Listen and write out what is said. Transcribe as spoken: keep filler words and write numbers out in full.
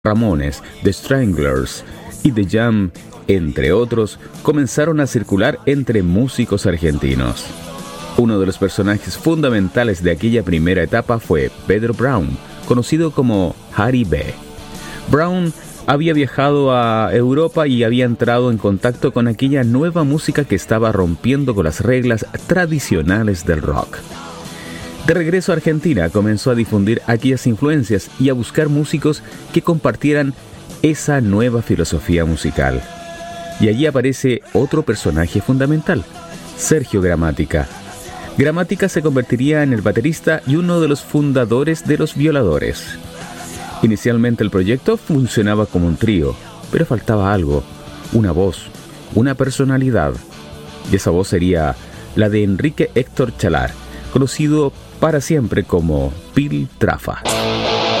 Ramones, The Stranglers y The Jam, entre otros, comenzaron a circular entre músicos argentinos. Uno de los personajes fundamentales de aquella primera etapa fue Pedro Brown, conocido como Harry B. Brown había viajado a Europa y había entrado en contacto con aquella nueva música que estaba rompiendo con las reglas tradicionales del rock. De regreso a Argentina, comenzó a difundir aquellas influencias y a buscar músicos que compartieran esa nueva filosofía musical. Y allí aparece otro personaje fundamental, Sergio Gramática. Gramática se convertiría en el baterista y uno de los fundadores de Los Violadores. Inicialmente el proyecto funcionaba como un trío, pero faltaba algo, una voz, una personalidad. Y esa voz sería la de Enrique Héctor Chalar, conocido para siempre como Piltrafa.